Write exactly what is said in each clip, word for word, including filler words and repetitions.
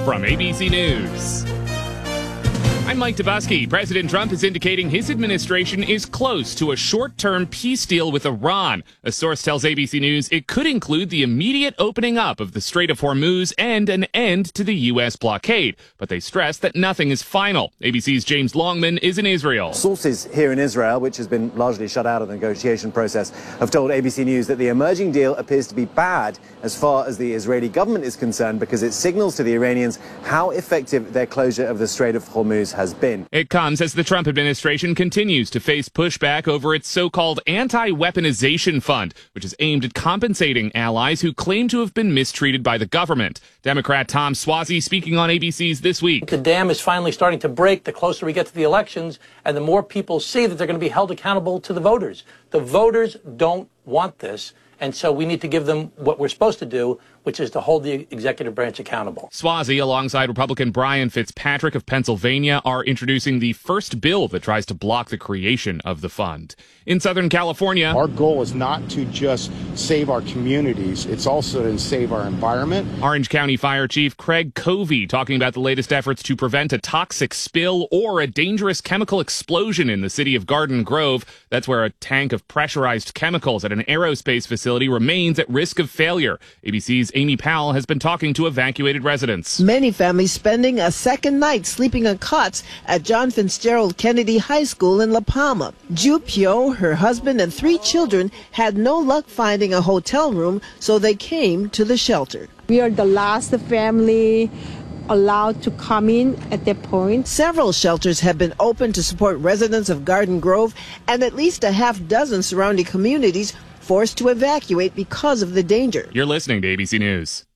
from A B C News. I'm Mike Dubusky. President Trump is indicating his administration is close to a short-term peace deal with Iran. A source tells A B C News it could include the immediate opening up of the Strait of Hormuz and an end to the U S blockade. But they stress that nothing is final. A B C's James Longman is in Israel. Sources here in Israel, which has been largely shut out of the negotiation process, have told A B C News that the emerging deal appears to be bad as far as the Israeli government is concerned because it signals to the Iranians how effective their closure of the Strait of Hormuz has been. It comes as the Trump administration continues to face pushback over its so-called anti-weaponization fund, which is aimed at compensating allies who claim to have been mistreated by the government. Democrat Tom Suozzi speaking on A B C's This Week. The dam is finally starting to break the closer we get to the elections, and the more people see that they're going to be held accountable to the voters. The voters don't want this. And so we need to give them what we're supposed to do, which is to hold the executive branch accountable. Suozzi, alongside Republican Brian Fitzpatrick of Pennsylvania, are introducing the first bill that tries to block the creation of the fund. In Southern California, our goal is not to just save our communities, it's also to save our environment. Orange County Fire Chief Craig Covey talking about the latest efforts to prevent a toxic spill or a dangerous chemical explosion in the city of Garden Grove. That's where a tank of pressurized chemicals at an aerospace facility remains at risk of failure. A B C's Amy Powell has been talking to evacuated residents. Many families spending a second night sleeping on cots at John Fitzgerald Kennedy High School in La Palma. Ju Pyo, her husband, and three children had no luck finding a hotel room, so they came to the shelter. We are the last family allowed to come in at that point. Several shelters have been opened to support residents of Garden Grove, and at least a half dozen surrounding communities forced to evacuate because of the danger. You're listening to A B C News.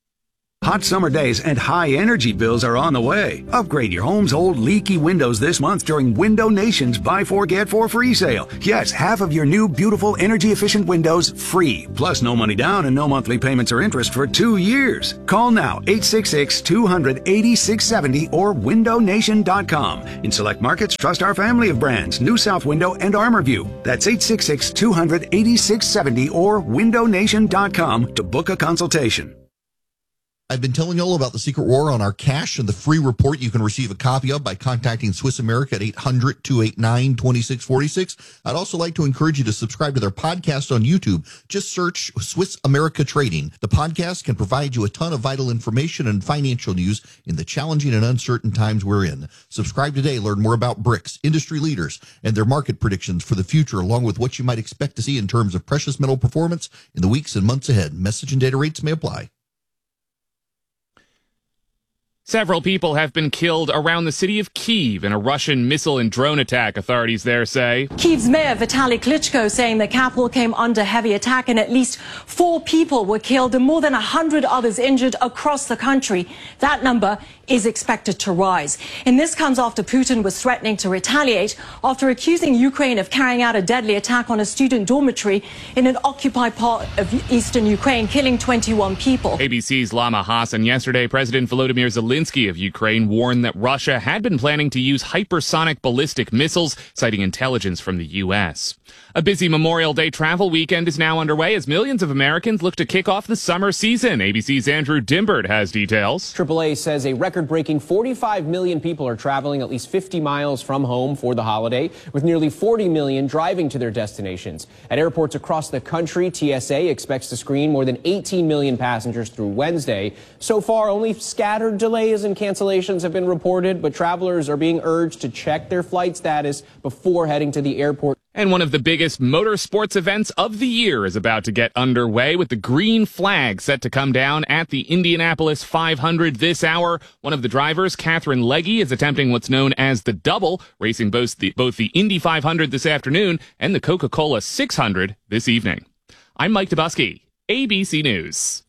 Hot summer days and high energy bills are on the way. Upgrade your home's old leaky windows this month during Window Nation's Buy Four Get Four free sale. Yes, half of your new beautiful energy efficient windows free. Plus no money down and no monthly payments or interest for two years. Call now eight six six, two hundred, eighty-six seventy or window nation dot com. In select markets, trust our family of brands, New South Window and ArmorView. That's eight six six, two hundred, eighty-six seventy or window nation dot com to book a consultation. I've been telling you all about the secret war on our cash and the free report you can receive a copy of by contacting Swiss America at eight hundred, two eight nine, two six four six. I'd also like to encourage you to subscribe to their podcast on YouTube. Just search Swiss America Trading. The podcast can provide you a ton of vital information and financial news in the challenging and uncertain times we're in. Subscribe today. Learn more about BRICS, industry leaders, and their market predictions for the future, along with what you might expect to see in terms of precious metal performance in the weeks and months ahead. Message and data rates may apply. Several people have been killed around the city of Kyiv in a Russian missile and drone attack, authorities there say. Kyiv's mayor Vitaly Klitschko saying the capital came under heavy attack and at least four people were killed and more than one hundred others injured across the country. That number is expected to rise. And this comes after Putin was threatening to retaliate after accusing Ukraine of carrying out a deadly attack on a student dormitory in an occupied part of eastern Ukraine, killing twenty-one people. A B C's Lama Hassan. Yesterday, President Volodymyr Zelensky of Ukraine warned that Russia had been planning to use hypersonic ballistic missiles, citing intelligence from the U S. A busy Memorial Day travel weekend is now underway as millions of Americans look to kick off the summer season. A B C's Andrew Dimbert has details. triple A says a record-breaking forty-five million people are traveling at least fifty miles from home for the holiday, with nearly forty million driving to their destinations. At airports across the country, T S A expects to screen more than eighteen million passengers through Wednesday. So far, only scattered delays and cancellations have been reported, but travelers are being urged to check their flight status before heading to the airport. And one of the biggest motorsports events of the year is about to get underway with the green flag set to come down at the Indianapolis five hundred this hour. One of the drivers, Catherine Legge, is attempting what's known as the double, racing both the, both the Indy five hundred this afternoon and the Coca-Cola six hundred this evening. I'm Mike Dubusky, A B C News.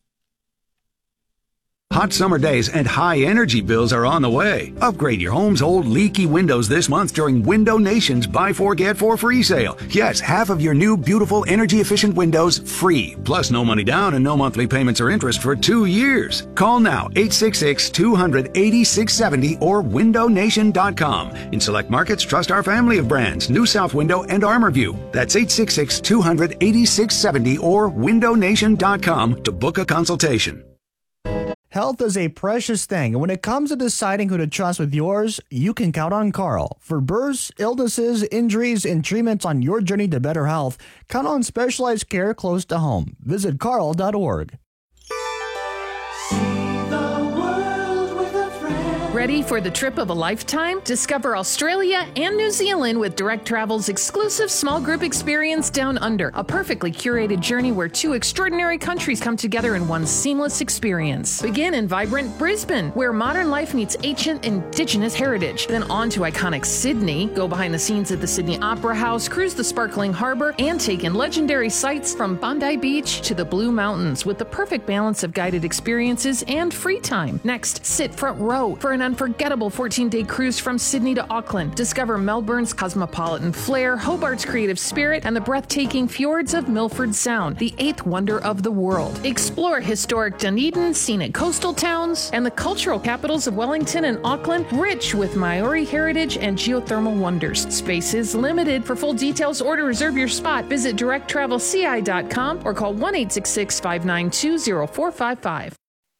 Hot summer days and high energy bills are on the way. Upgrade your home's old leaky windows this month during Window Nation's Buy Four Get Four free sale. Yes, half of your new beautiful energy efficient windows free. Plus no money down and no monthly payments or interest for two years. Call now eight six six, two hundred, eighty-six seventy or window nation dot com. In select markets, trust our family of brands, New South Window and ArmorView. That's eight six six, two hundred, eighty-six seventy or window nation dot com to book a consultation. Health is a precious thing, and when it comes to deciding who to trust with yours, you can count on Carl. For births, illnesses, injuries, and treatments on your journey to better health, count on specialized care close to home. Visit carl dot org. Ready for the trip of a lifetime? Discover Australia and New Zealand with Direct Travel's exclusive small group experience Down Under, a perfectly curated journey where two extraordinary countries come together in one seamless experience. Begin in vibrant Brisbane, where modern life meets ancient Indigenous heritage. Then on to iconic Sydney, go behind the scenes at the Sydney Opera House, cruise the sparkling harbour, and take in legendary sights from Bondi Beach to the Blue Mountains with the perfect balance of guided experiences and free time. Next, sit front row for an unforgettable fourteen-day cruise from Sydney to Auckland. Discover Melbourne's cosmopolitan flair, Hobart's creative spirit, and the breathtaking fjords of Milford Sound, the eighth wonder of the world. Explore historic Dunedin, scenic coastal towns, and the cultural capitals of Wellington and Auckland, rich with Maori heritage and geothermal wonders. Space is limited. For full details or to reserve your spot, visit direct travel c i dot com or call one eight six six, five nine two, zero four five five.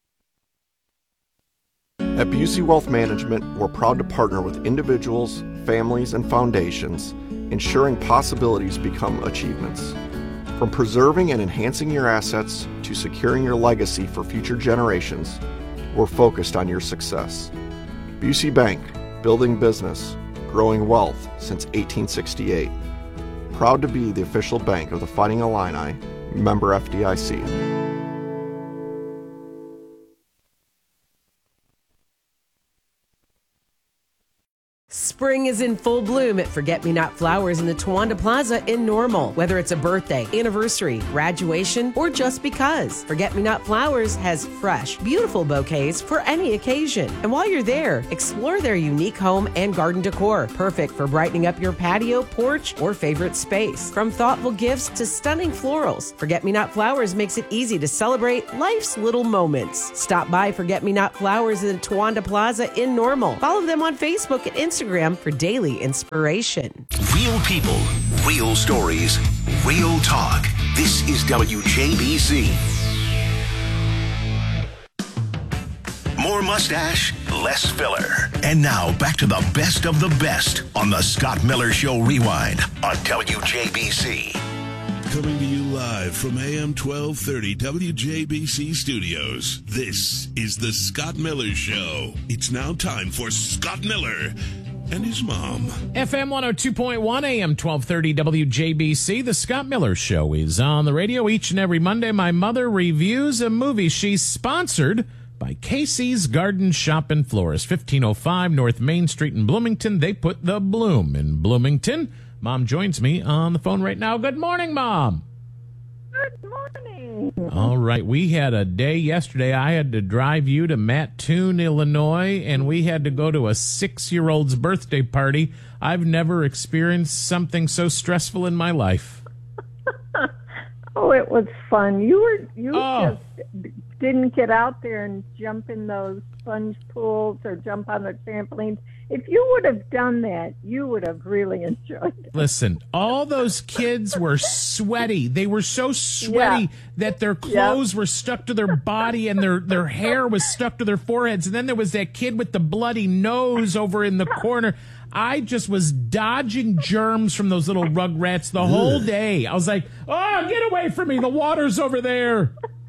At Busey Wealth Management, we're proud to partner with individuals, families, and foundations, ensuring possibilities become achievements. From preserving and enhancing your assets to securing your legacy for future generations, we're focused on your success. Busey Bank, building business, growing wealth since eighteen sixty-eight. Proud to be the official bank of the Fighting Illini, member F D I C. Spring is in full bloom at Forget-Me-Not Flowers in the Towanda Plaza in Normal. Whether it's a birthday, anniversary, graduation, or just because, Forget-Me-Not Flowers has fresh, beautiful bouquets for any occasion. And while you're there, explore their unique home and garden decor, perfect for brightening up your patio, porch, or favorite space. From thoughtful gifts to stunning florals, Forget-Me-Not Flowers makes it easy to celebrate life's little moments. Stop by Forget-Me-Not Flowers in the Towanda Plaza in Normal. Follow them on Facebook and Instagram for daily inspiration. Real people, real stories, real talk. This is W J B C. More mustache, less filler. And now back to the best of the best on the Scott Miller Show Rewind on W J B C. Coming to you live from A M twelve thirty W J B C Studios. This is the Scott Miller Show. It's now time for Scott Miller and his mom. F M one oh two point one, A M twelve thirty W J B C. The Scott Miller Show is on the radio each and every Monday. My mother reviews a movie. She's sponsored by Casey's Garden Shop and Florist, fifteen oh five North Main Street in Bloomington. They put the bloom in Bloomington. Mom joins me on the phone right now. Good morning, Mom. Good morning. All right. We had a day yesterday. I had to drive you to Mattoon, Illinois, and we had to go to a six-year-old's birthday party. I've never experienced something so stressful in my life. Oh, it was fun. You were you Oh. just didn't get out there and jump in those sponge pools or jump on the trampolines. If you would have done that, you would have really enjoyed it. Listen, all those kids were sweaty. They were so sweaty Yeah. that their clothes were stuck to their body and their, their hair was stuck to their foreheads. And then there was that kid with the bloody nose over in the corner. I just was dodging germs from those little rugrats the whole day. I was like, oh, get away from me. The water's over there.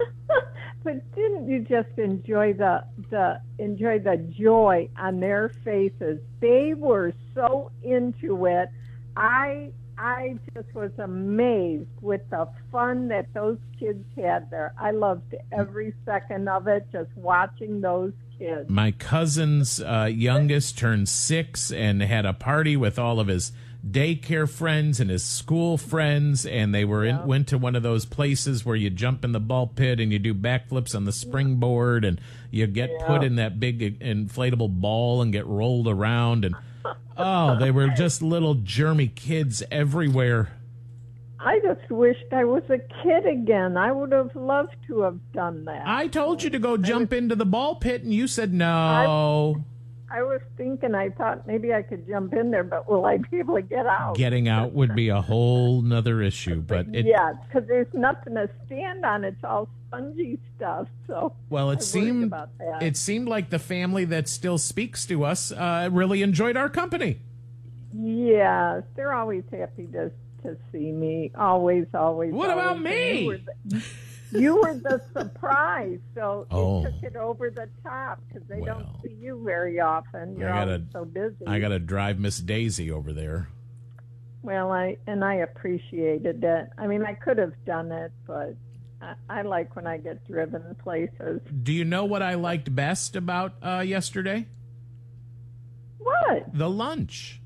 But didn't you just enjoy the the enjoy the joy on their faces? They were so into it. I I just was amazed with the fun that those kids had there. I loved every second of it, just watching those kids. My cousin's uh, youngest turned six and had a party with all of his daycare friends and his school friends, and they were in, went to one of those places where you jump in the ball pit and you do backflips on the springboard and you get Yeah. put in that big inflatable ball and get rolled around, and oh, they were just little germy kids everywhere. I just wished I was a kid again. I would have loved to have done that. I told you to go jump into the ball pit and you said no. I was thinking, I thought maybe I could jump in there, but will I be able to get out? Getting out would be a whole nother issue, but it, yeah, because there's nothing to stand on. It's all spongy stuff. So well, it I seemed about that. it seemed like the family that still speaks to us uh, really enjoyed our company. Yes, they're always happy to to see me. Always, always. What always. about me? You were, the, you were the surprise, so Oh. it took it over the top because they Well. don't see you very often. You're I gotta, always so busy. I got to drive Miss Daisy over there. Well, I and I appreciated it. I mean, I could have done it, but I, I like when I get driven places. Do you know what I liked best about uh, yesterday? What? The lunch.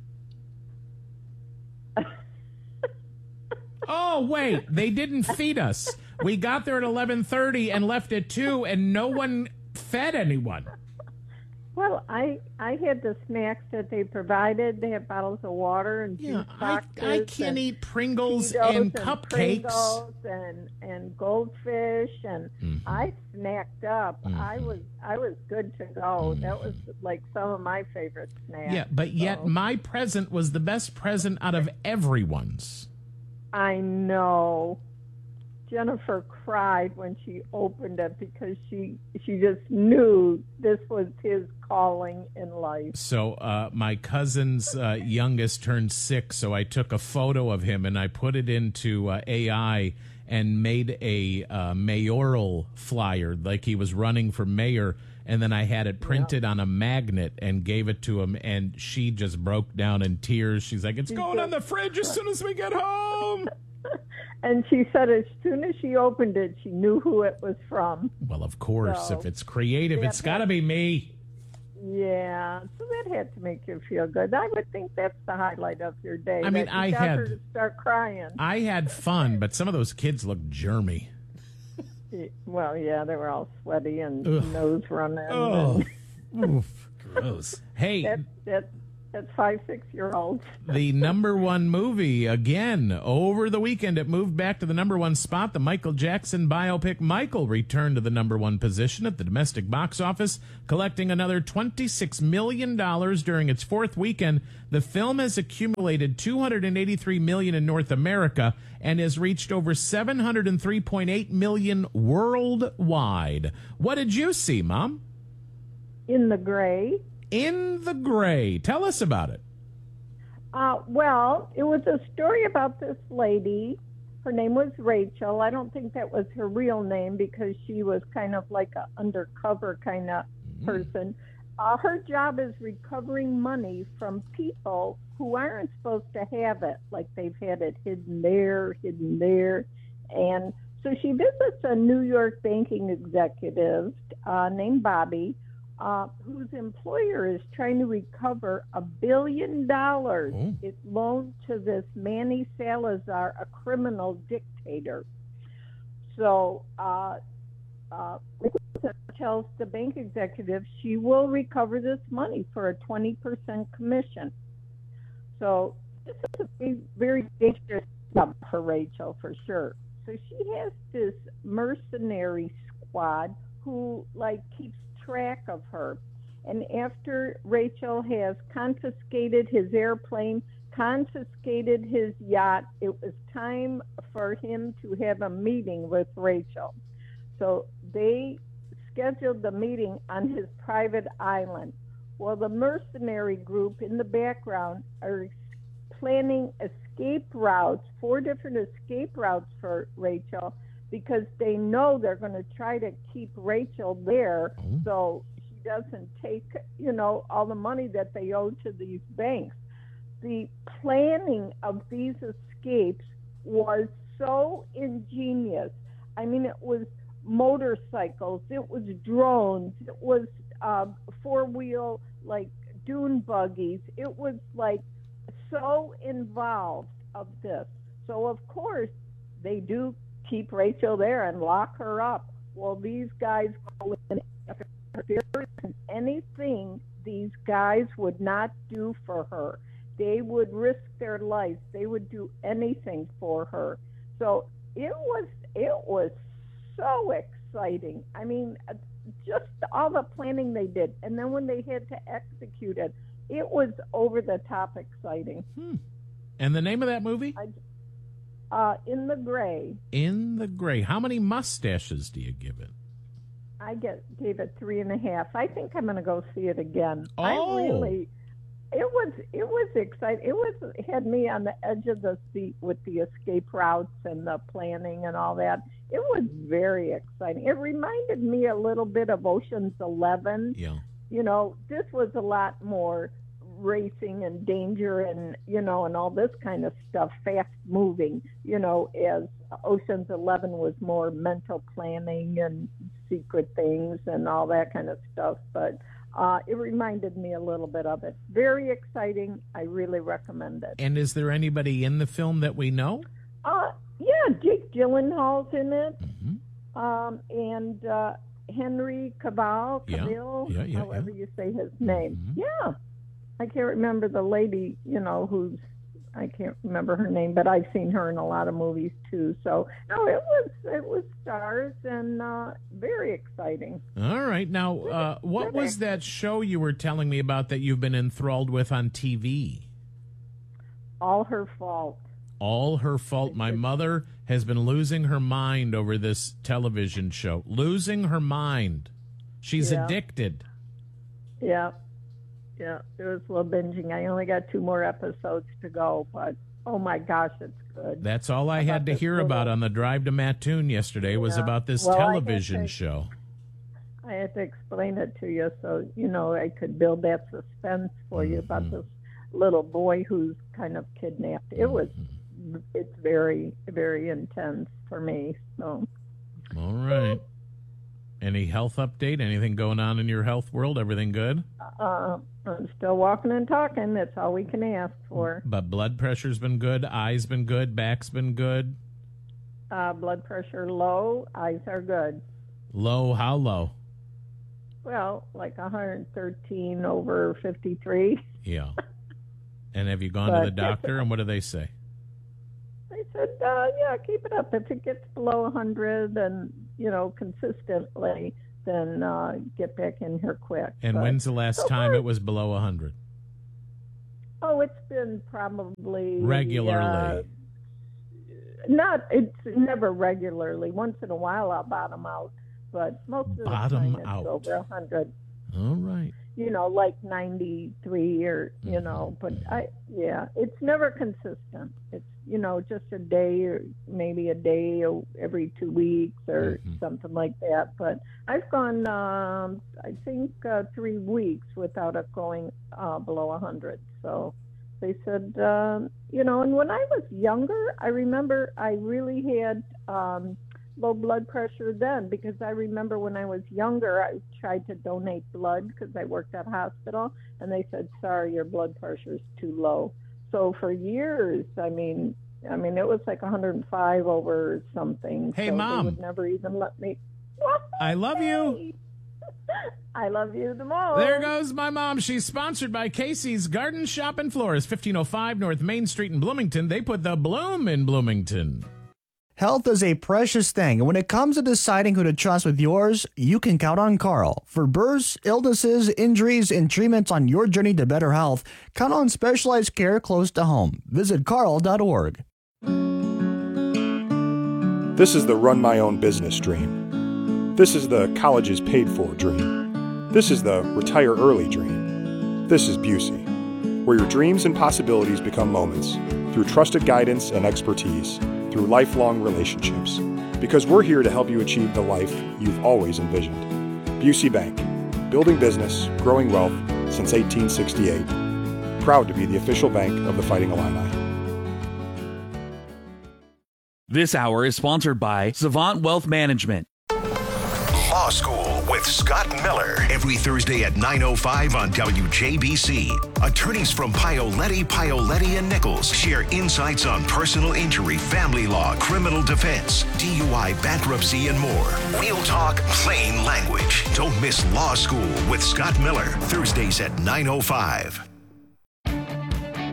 Oh, wait, they didn't feed us. We got there at eleven thirty and left at two, and no one fed anyone. Well, I I had the snacks that they provided. They had bottles of water and Yeah, juice I, boxes. I can't and eat Pringles Cheetos and cupcakes. Pringles and and goldfish, and Mm-hmm. I snacked up. I was I was good to go. That was like some of my favorite snacks. Yeah, but yet so. my present was the best present out of everyone's. I know. Jennifer cried when she opened it because she she just knew this was his calling in life. So uh, my cousin's uh, youngest turned six, so I took a photo of him and I put it into uh, A I and made a uh, mayoral flyer, like he was running for mayor, and then I had it printed on a magnet and gave it to him, and she just broke down in tears. She's like, it's going on the fridge as soon as we get home. And she said as soon as she opened it, she knew who it was from. Well, of course, So, if it's creative, yeah, it's got to be me. Yeah, so that had to make you feel good. I would think that's the highlight of your day. I mean, that you I got had- her to start crying. I had fun, but some of those kids look germy. Well, yeah, they were all sweaty and Ugh. nose running. Oh, and oof, gross. Hey, that, that, that's five, six-year-olds. the number one movie again over the weekend. It moved back to the number one spot. The Michael Jackson biopic Michael returned to the number one position at the domestic box office, collecting another twenty-six million dollars during its fourth weekend. The film has accumulated two hundred eighty-three million dollars in North America and has reached over seven hundred three point eight million dollars worldwide. What did you see, Mom? In the Gray. In the Gray. Tell us about it. Uh, well, it was a story about this lady. Her name was Rachel. I don't think that was her real name because she was kind of like an undercover kind of person. Uh, her job is recovering money from people who aren't supposed to have it, like they've had it hidden there, hidden there. And so she visits a New York banking executive uh, named Bobby, Uh, whose employer is trying to recover a billion dollars it loaned to this Manny Salazar, a criminal dictator. So uh, uh, tells the bank executive she will recover this money for a twenty percent commission. So this is a very, very dangerous job for Rachel, for sure. So she has this mercenary squad who, like, keeps track of her. And after Rachel has confiscated his airplane, confiscated his yacht, it was time for him to have a meeting with Rachel. So they scheduled the meeting on his private island. Well, the mercenary group in the background are planning escape routes, four different escape routes for Rachel, because they know they're going to try to keep Rachel there so she doesn't take, you know, all the money that they owe to these banks. The planning of these escapes was so ingenious. I mean, it was motorcycles, it was drones, it was uh, four-wheel, like, dune buggies. It was, like, so involved of this. So, of course, they do keep Rachel there and lock her up. Well, these guys go in after there isn't anything these guys would not do for her. They would risk their lives. They would do anything for her. So it was it was so exciting. I mean, just all the planning they did. And then when they had to execute it, it was over the top exciting. Hmm. And the name of that movie? I, uh, In the Gray. In the Gray. How many mustaches do you give it? I get gave it three and a half. I think I'm going to go see it again. Oh. I really, it was it was exciting. It was it had me on the edge of the seat with the escape routes and the planning and all that. It was very exciting. It reminded me a little bit of Ocean's Eleven. Yeah. You know, this was a lot more racing and danger and, you know, and all this kind of stuff, fast moving, you know, as Ocean's Eleven was more mental planning and secret things and all that kind of stuff. But uh, it reminded me a little bit of it. Very exciting. I really recommend it. And is there anybody in the film that we know? Uh, yeah, Jake Gyllenhaal's in it. Mm-hmm. Um, and uh, Henry Cavill, Yeah. Cavill Yeah, yeah, however yeah. you say his name. Mm-hmm. Yeah. I can't remember the lady, you know, who's, I can't remember her name, but I've seen her in a lot of movies too. So, no, it was, it was stars and uh, very exciting. All right. Now, uh, what was that show you were telling me about that you've been enthralled with on T V? All Her Fault. All Her Fault. My mother has been losing her mind over this television show. Losing her mind. She's Yeah. addicted. Yeah. Yeah, it was a little binging. I only got two more episodes to go, but oh my gosh, it's good. That's all I had to this hear little- about on the drive to Mattoon yesterday was Yeah. about this Well, I had television to- show. I had to explain it to you so, you know, I could build that suspense for you about Mm-hmm. this little boy who's kind of kidnapped. It was, it's very, very intense for me. So, All right. Any health update? Anything going on in your health world? Everything good? uh, I'm still walking and talking. That's all we can ask for. But blood pressure's been good, eyes been good, back's been good. Uh, blood pressure low, eyes are good. Low, how low? Well, like one hundred thirteen over fifty-three. Yeah. And have you gone to But- the doctor, and what do they say? They said, uh, yeah, keep it up. If it gets below one hundred and, you know, consistently, then uh, get back in here quick. And But when's the last so time far- it was below one hundred? Oh, it's been probably... Regularly. Uh, not, it's never regularly. Once in a while I'll bottom out, but most of the Bottom time it's out. over one hundred. All right. You know, like ninety-three or, you know, but I, yeah, it's never consistent. It's, you know, just a day or maybe a day or every two weeks or something like that. But I've gone, um, I think, uh, three weeks without it going uh, below one hundred. So they said, um, you know, and when I was younger, I remember I really had um, low blood pressure then, because I remember when I was younger, I tried to donate blood because I worked at a hospital, and they said, sorry, your blood pressure is too low. So for years, I mean, I mean, it was like one hundred five over something. Hey, so Mom. They would never even let me. I love you. I love you the most. There goes my mom. She's sponsored by Casey's Garden Shop and Florist, fifteen oh five North Main Street in Bloomington. They put the bloom in Bloomington. Health is a precious thing, and when it comes to deciding who to trust with yours, you can count on Carl. For births, illnesses, injuries, and treatments on your journey to better health, count on specialized care close to home. Visit carl dot org. This is the run my own business dream. This is the college is paid for dream. This is the retire early dream. This is Busey, where your dreams and possibilities become moments through trusted guidance and expertise, through lifelong relationships. Because we're here to help you achieve the life you've always envisioned. Busey Bank, building business, growing wealth since eighteen sixty-eight. Proud to be the official bank of the Fighting Illini. This hour is sponsored by Savant Wealth Management. Law School with Scott Miller. Every Thursday at nine oh five on W J B C. Attorneys from Pioletti, Pioletti and Nichols share insights on personal injury, family law, criminal defense, D U I, bankruptcy, and more. We'll talk plain language. Don't miss Law School with Scott Miller. Thursdays at nine oh five.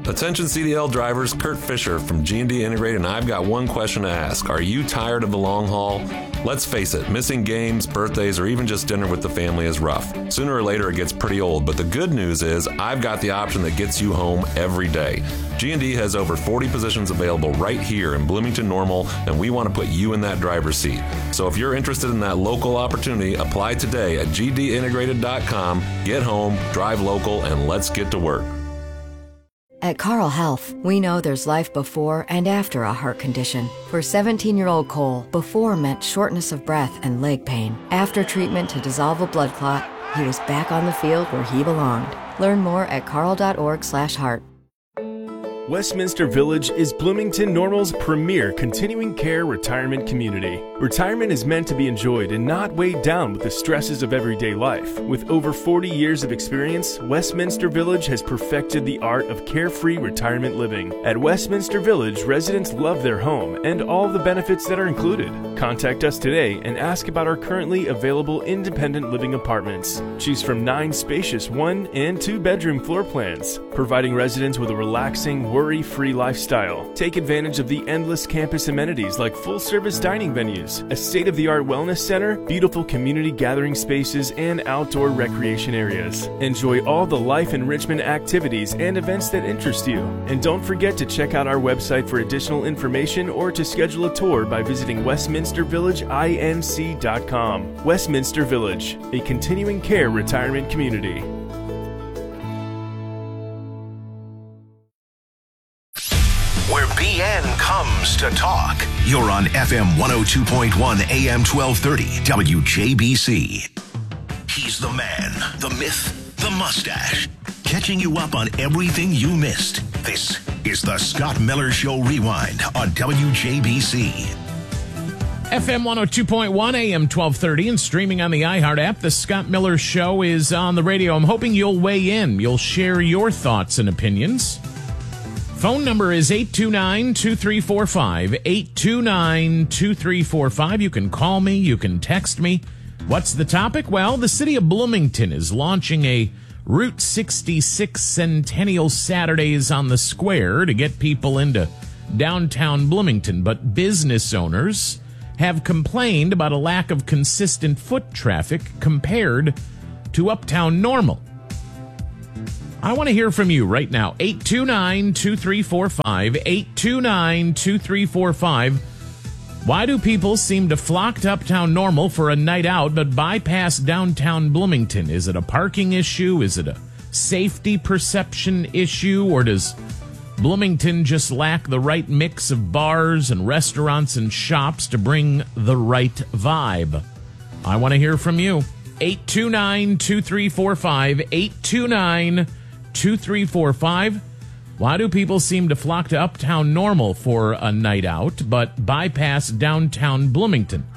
Attention C D L drivers, Kurt Fisher from G and D Integrated, and I've got one question to ask. Are you tired of the long haul? Let's face it, missing games, birthdays, or even just dinner with the family is rough. Sooner or later, it gets pretty old, but the good news is I've got the option that gets you home every day. G and D has over forty positions available right here in Bloomington Normal, and we want to put you in that driver's seat. So if you're interested in that local opportunity, apply today at G D integrated dot com. Get home, drive local, and let's get to work. At Carle Health, we know there's life before and after a heart condition. For seventeen-year-old Cole, before meant shortness of breath and leg pain. After treatment to dissolve a blood clot, he was back on the field where he belonged. Learn more at carle dot org slash heart. Westminster Village is Bloomington Normal's premier continuing care retirement community. Retirement is meant to be enjoyed and not weighed down with the stresses of everyday life. With over forty years of experience, Westminster Village has perfected the art of carefree retirement living. At Westminster Village, residents love their home and all the benefits that are included. Contact us today and ask about our currently available independent living apartments. Choose from nine spacious one and two bedroom floor plans, providing residents with a relaxing, worry-free lifestyle. Take advantage of the endless campus amenities like full-service dining venues, a state-of-the-art wellness center, beautiful community gathering spaces, and outdoor recreation areas. Enjoy all the life enrichment activities and events that interest you. And don't forget to check out our website for additional information or to schedule a tour by visiting westminster village inc dot com. Westminster Village, a continuing care retirement community. Where B N comes to talk. You're on F M one oh two point one, A M twelve thirty, W J B C. He's the man, the myth, the mustache, catching you up on everything you missed. This is the Scott Miller Show Rewind on W J B C. F M one oh two point one, A M twelve thirty, and streaming on the iHeart app. The Scott Miller Show is on the radio. I'm hoping you'll weigh in. You'll share your thoughts and opinions. Phone number is eight two nine, two three four five, eight two nine, two three four five. You can call me. You can text me. What's the topic? Well, the city of Bloomington is launching a Route sixty-six Centennial Saturdays on the Square to get people into downtown Bloomington. But business owners have complained about a lack of consistent foot traffic compared to Uptown Normal. I want to hear from you right now. eight two nine, two three four five, eight two nine, two three four five. Why do people seem to flock to Uptown Normal for a night out but bypass downtown Bloomington? Is it a parking issue? Is it a safety perception issue? Or does Bloomington just lack the right mix of bars and restaurants and shops to bring the right vibe? I want to hear from you. eight two nine, two three four five, eight two nine, two three four five. Why do people seem to flock to Uptown Normal for a night out, but bypass downtown Bloomington?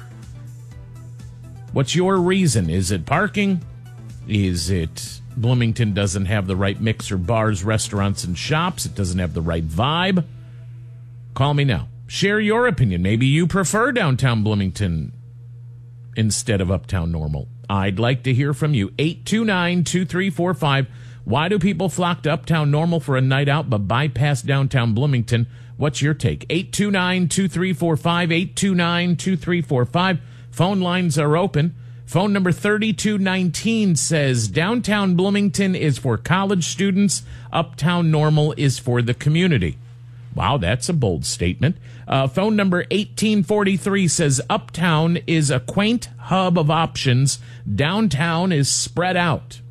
What's your reason? Is it parking? Is it Bloomington doesn't have the right mix of bars, restaurants, and shops? It doesn't have the right vibe? Call me now. Share your opinion. Maybe you prefer downtown Bloomington instead of Uptown Normal. I'd like to hear from you. eight two nine, two three four five. Why do people flock to Uptown Normal for a night out but bypass downtown Bloomington? What's your take? eight two nine, two three four five, eight two nine, two three four five. Phone lines are open. Phone number thirty-two nineteen says downtown Bloomington is for college students. Uptown Normal is for the community. Wow, that's a bold statement. Uh, phone number eighteen forty-three says Uptown is a quaint hub of options. Downtown is spread out.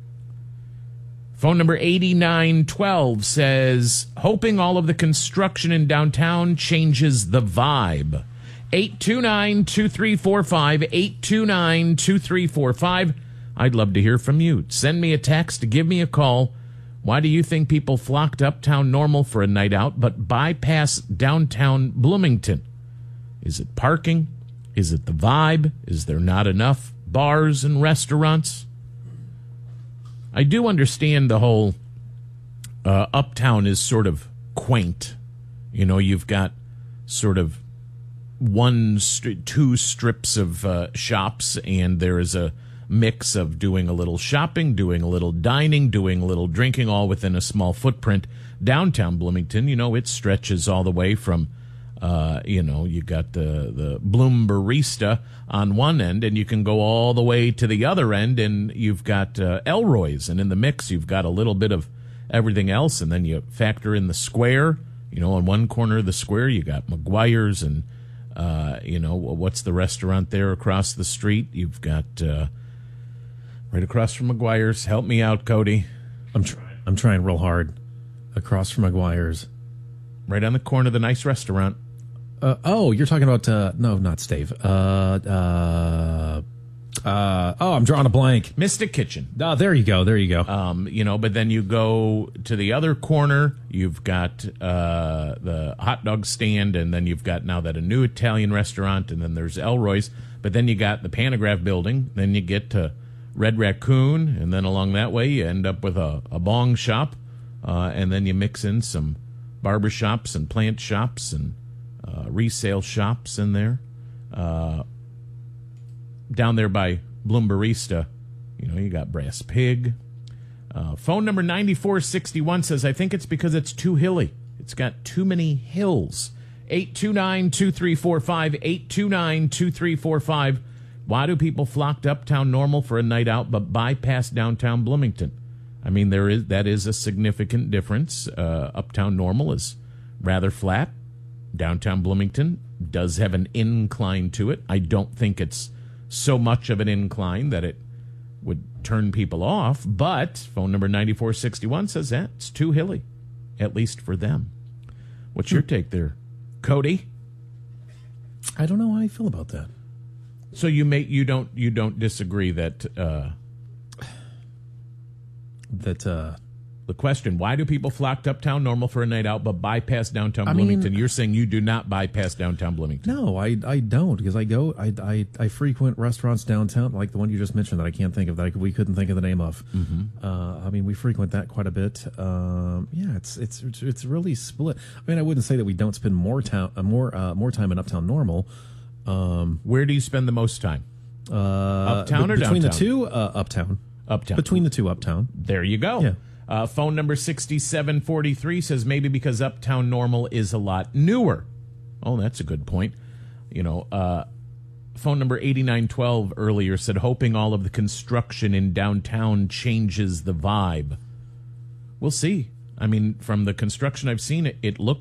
Phone number eighty-nine twelve says, hoping all of the construction in downtown changes the vibe. eight two nine, two three four five, eight two nine, two three four five. I'd love to hear from you. Send me a text, give me a call. Why do you think people flocked Uptown Normal for a night out but bypass downtown Bloomington? Is it parking? Is it the vibe? Is there not enough bars and restaurants? I do understand the whole uh, Uptown is sort of quaint. You know, you've got sort of one, st- two strips of uh, shops, and there is a, mix of doing a little shopping, doing a little dining, doing a little drinking, all within a small footprint. Downtown Bloomington, you know, it stretches all the way from, uh, you know, you got the, the Bloom Barista on one end, and you can go all the way to the other end, and you've got uh, Elroy's, and in the mix, you've got a little bit of everything else, and then you factor in the square. You know, on one corner of the square, you got McGuire's, and, uh, you know, what's the restaurant there across the street? You've got... Uh, Right across from McGuire's. Help me out, Cody. I'm trying. I'm trying real hard. Across from McGuire's. Right on the corner of the nice restaurant. Uh, oh, you're talking about, uh, no, not Stave. Uh, uh, uh, oh, I'm drawing a blank. Mystic Kitchen. Oh, there you go. There you go. Um, you know, but then you go to the other corner. You've got uh, the hot dog stand, and then you've got now that a new Italian restaurant, and then there's Elroy's. But then you got the Pantograph building. Then you get to Red Raccoon, and then along that way you end up with a, a bong shop, uh, and then you mix in some barber shops and plant shops and uh, resale shops in there. Uh, down there by Bloom Barista, you know, you got Brass Pig. Uh, phone number ninety-four sixty-one says, I think it's because it's too hilly. It's got too many hills. eight two nine, two three four five, eight two nine, two three four five. Why do people flock to Uptown Normal for a night out but bypass downtown Bloomington? I mean, there is that is a significant difference. Uh, Uptown Normal is rather flat. Downtown Bloomington does have an incline to it. I don't think it's so much of an incline that it would turn people off, but phone number ninety-four sixty-one says that it's too hilly, at least for them. What's your take there, Cody? I don't know how I feel about that. So you may you don't you don't disagree that uh, that uh, the question, why do people flock to Uptown Normal for a night out but bypass downtown I Bloomington? mean, You're saying you do not bypass downtown Bloomington. No, I I don't, because I go I, I I frequent restaurants downtown like the one you just mentioned that I can't think of, that I, we couldn't think of the name of. Mm-hmm. Uh, I mean, we frequent that quite a bit. Um, yeah, it's it's it's it's really split. I mean, I wouldn't say that we don't spend more town uh, more uh, more time in Uptown Normal. Um, Where do you spend the most time? Uh, Uptown or between downtown? the two, uh, Uptown. Uptown. Between the two, Uptown. There you go. Yeah. Uh, phone number sixty-seven forty-three says maybe because Uptown Normal is a lot newer. Oh, that's a good point. You know, uh, phone number eighty-nine twelve earlier said hoping all of the construction in downtown changes the vibe. We'll see. I mean, from the construction I've seen, it, it looks